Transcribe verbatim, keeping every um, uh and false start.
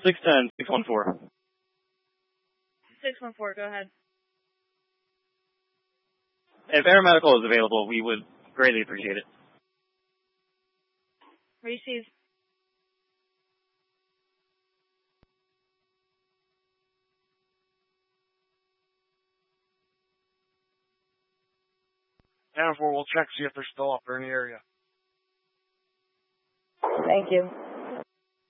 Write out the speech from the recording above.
six ten, six one four. six one four, go ahead. If aeromedical is available, we would greatly appreciate it. Receive. ten four, we'll check, see if they're still up there in the area. Thank you.